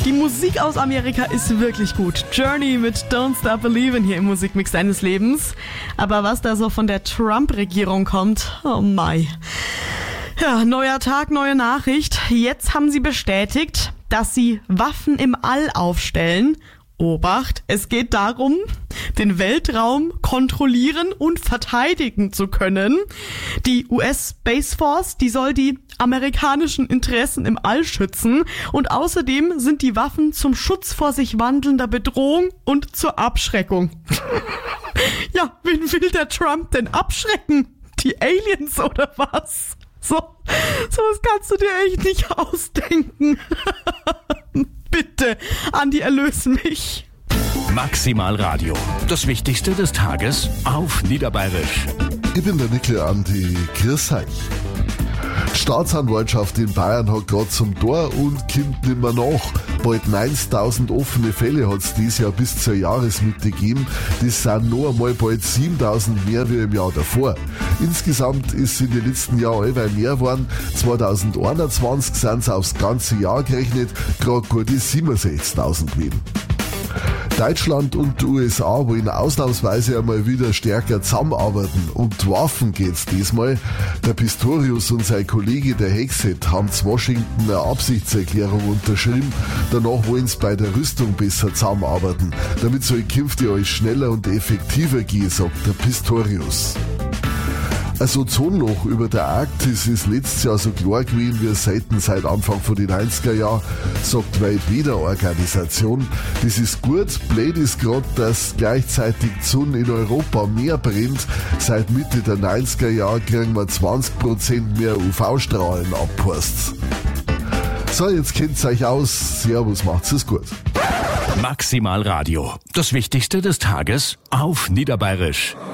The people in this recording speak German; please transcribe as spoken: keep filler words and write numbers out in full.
Die Musik aus Amerika ist wirklich gut. Journey mit Don't Stop Believin' hier im Musikmix deines Lebens. Aber was da so von der Trump-Regierung kommt, oh my. Ja, neuer Tag, neue Nachricht. Jetzt haben sie bestätigt, dass sie Waffen im All aufstellen. Obacht, es geht darum, den Weltraum kontrollieren und verteidigen zu können. Die U S Space Force, die soll die amerikanischen Interessen im All schützen und außerdem sind die Waffen zum Schutz vor sich wandelnder Bedrohung und zur Abschreckung. Ja, wen will der Trump denn abschrecken? Die Aliens oder was? So, sowas kannst du dir echt nicht ausdenken. Bitte, Andi, erlöse mich. Maximal Radio. Das Wichtigste des Tages auf Niederbayerisch. Ich bin der Nickel Andi. Grüß euch. Die Staatsanwaltschaft in Bayern hat gerade zum Tor und kommt nimmer nach. Bald neuntausend offene Fälle hat es dieses Jahr bis zur Jahresmitte gegeben. Das sind noch einmal bald siebentausend mehr wie im Jahr davor. Insgesamt ist es in den letzten Jahren allweil mehr geworden. zwanzig einundzwanzig sind es aufs ganze Jahr gerechnet gerade gute siebenundsechzigtausend gewesen. Deutschland und die U S A wollen ausnahmsweise einmal wieder stärker zusammenarbeiten. Um die Waffen geht's diesmal. Der Pistorius und sein Kollege der Hexet haben zu Washington eine Absichtserklärung unterschrieben. Danach wollen sie bei der Rüstung besser zusammenarbeiten. Damit soll künftig alles schneller und effektiver gehen, sagt der Pistorius. Ein Ozonloch über der Arktis ist letztes Jahr so klar gewesen wie selten seit Anfang von den neunziger Jahren, sagt Weltwetterorganisation. Das ist gut, blöd ist gerade, dass gleichzeitig die Sonne in Europa mehr brennt. Seit Mitte der neunziger Jahre kriegen wir zwanzig Prozent mehr U V-Strahlen abgeheizt. So, jetzt kennt's euch aus. Servus, macht's es gut. Maximal Radio. Das Wichtigste des Tages auf Niederbayerisch.